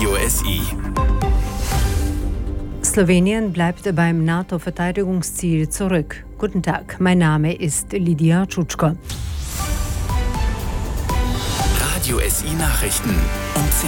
Radio SI. Slowenien bleibt beim NATO-Verteidigungsziel zurück. Guten Tag, mein Name ist Lidia Čučko. Radio SI Nachrichten um 10.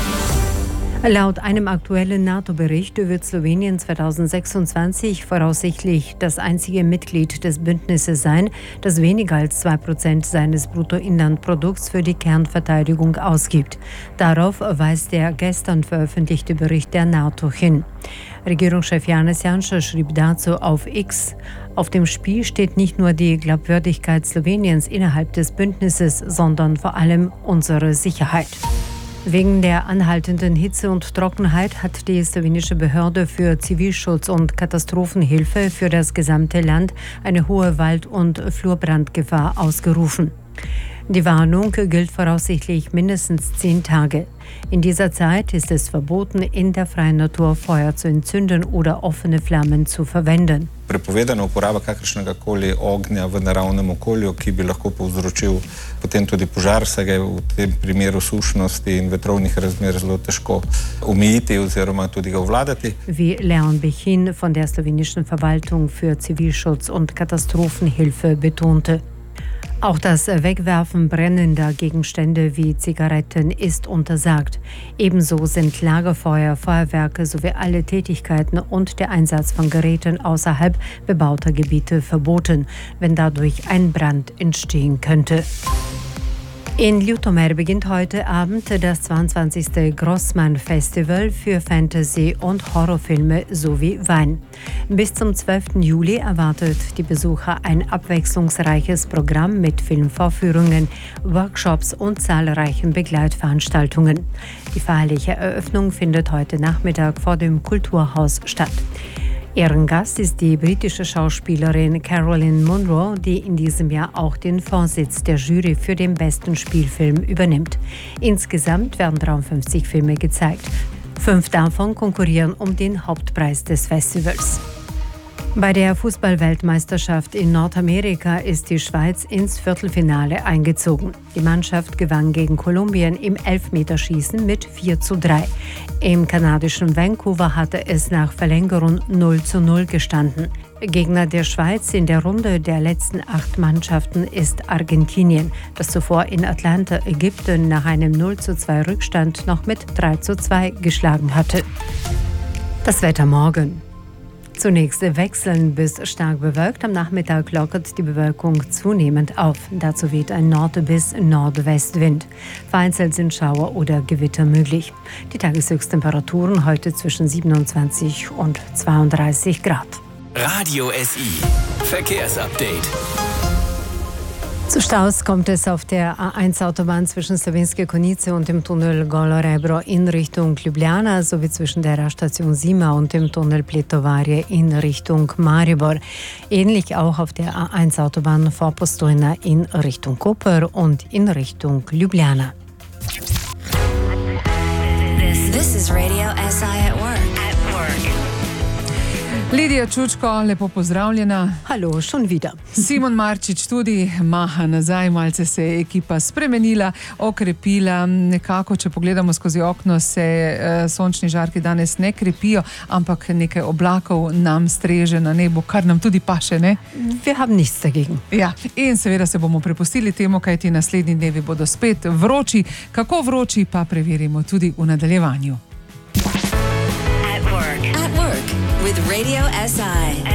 Laut einem aktuellen NATO-Bericht wird Slowenien 2026 voraussichtlich das einzige Mitglied des Bündnisses sein, das weniger als 2% seines Bruttoinlandprodukts für die Kernverteidigung ausgibt. Darauf weist der gestern veröffentlichte Bericht der NATO hin. Regierungschef Janez Janša schrieb dazu auf X: Auf dem Spiel steht nicht nur die Glaubwürdigkeit Sloweniens innerhalb des Bündnisses, sondern vor allem unsere Sicherheit. Wegen der anhaltenden Hitze und Trockenheit hat die slowenische Behörde für Zivilschutz und Katastrophenhilfe für das gesamte Land eine hohe Wald- und Flurbrandgefahr ausgerufen. Die Warnung gilt voraussichtlich mindestens 10 Tage. In dieser Zeit ist es verboten, in der freien Natur Feuer zu entzünden oder offene Flammen zu verwenden. Prepovedana uporaba kakršnegakoli ognja v naravnem okolju, ki bi lahko povzročil potem tudi požar, saj ga je v tem primeru sušnosti in vetrovnih razmer zelo težko omejiti oziroma tudi ga obvladati. Wie Leon Bechin von der slowenischen Verwaltung für Zivilschutz und Katastrophenhilfe betonte. Auch das Wegwerfen brennender Gegenstände wie Zigaretten ist untersagt. Ebenso sind Lagerfeuer, Feuerwerke sowie alle Tätigkeiten und der Einsatz von Geräten außerhalb bebauter Gebiete verboten, wenn dadurch ein Brand entstehen könnte. In Ljutomer beginnt heute Abend das 22. Grossman Festival für Fantasy- und Horrorfilme sowie Wein. Bis zum 12. Juli erwartet die Besucher ein abwechslungsreiches Programm mit Filmvorführungen, Workshops und zahlreichen Begleitveranstaltungen. Die feierliche Eröffnung findet heute Nachmittag vor dem Kulturhaus statt. Ehrengast ist die britische Schauspielerin Caroline Munro, die in diesem Jahr auch den Vorsitz der Jury für den besten Spielfilm übernimmt. Insgesamt werden 53 Filme gezeigt. 5 davon konkurrieren um den Hauptpreis des Festivals. Bei der Fußball-Weltmeisterschaft in Nordamerika ist die Schweiz ins Viertelfinale eingezogen. Die Mannschaft gewann gegen Kolumbien im Elfmeterschießen mit 4:3. Im kanadischen Vancouver hatte es nach Verlängerung 0:0 gestanden. Gegner der Schweiz in der Runde der letzten 8 Mannschaften ist Argentinien, das zuvor in Atlanta Ägypten nach einem 0:2 Rückstand noch mit 3:2 geschlagen hatte. Das Wetter morgen. Zunächst wechselnd bis stark bewölkt. Am Nachmittag lockert die Bewölkung zunehmend auf. Dazu weht ein Nord- bis Nordwestwind. Vereinzelt sind Schauer oder Gewitter möglich. Die Tageshöchsttemperaturen heute zwischen 27 und 32 Grad. Radio SI Verkehrsupdate. Zu Staus kommt es auf der A1-Autobahn zwischen Slovenske Konjice und dem Tunnel Golo Rebro in Richtung Ljubljana sowie zwischen der Raststation Sima und dem Tunnel Pletovarje in Richtung Maribor. Ähnlich auch auf der A1-Autobahn vor Postojna in Richtung Koper und in Richtung Ljubljana. This is Radio SI at work. Lidia Čučko, lepo pozdravljena. Hallo, schon wieder. Simon Marčič tudi maha nazaj, malce se je ekipa spremenila, okrepila. Nekako, če pogledamo skozi okno, se sončni žarki danes ne krepijo, ampak nekaj oblakov nam streže na nebu, kar nam tudi paše, ne? Wir haben nichts dagegen. Ja, in seveda se bomo prepustili temu, kajti naslednji dnevi bodo spet vroči. Kako vroči, pa preverimo tudi v nadaljevanju. At work with Radio SI.